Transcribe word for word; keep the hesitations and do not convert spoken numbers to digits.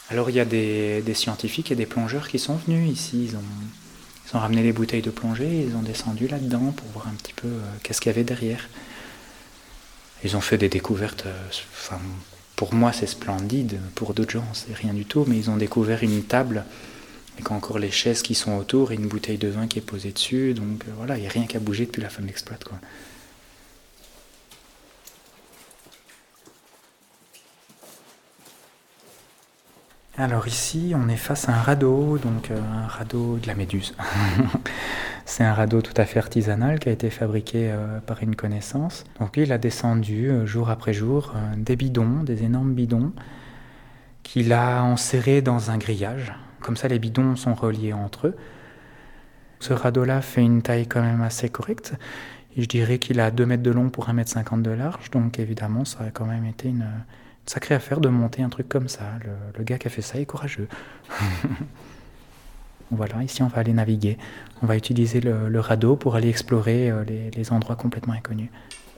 Alors il y a des, des scientifiques et des plongeurs qui sont venus ici. Ils ont, ils ont ramené les bouteilles de plongée et ils ont descendu là-dedans pour voir un petit peu euh, qu'est-ce qu'il y avait derrière. Ils ont fait des découvertes. Euh, enfin, pour moi, c'est splendide. Pour d'autres gens, c'est rien du tout. Mais ils ont découvert une table avec encore les chaises qui sont autour et une bouteille de vin qui est posée dessus. Donc euh, voilà, il n'y a rien qu'à bouger depuis la fin de l'exploit, quoi. Alors ici, on est face à un radeau, donc euh, un radeau de la Méduse. C'est un radeau tout à fait artisanal qui a été fabriqué euh, par une connaissance. Donc lui, il a descendu euh, jour après jour euh, des bidons, des énormes bidons, qu'il a enserrés dans un grillage. Comme ça, les bidons sont reliés entre eux. Ce radeau-là fait une taille quand même assez correcte. Et je dirais qu'il a deux mètres de long pour un mètre cinquante de large. Donc évidemment, ça a quand même été une, une sacrée affaire de monter un truc comme ça. Le, le gars qui a fait ça est courageux. Voilà, ici on va aller naviguer. On va utiliser le, le radeau pour aller explorer euh, les, les endroits complètement inconnus.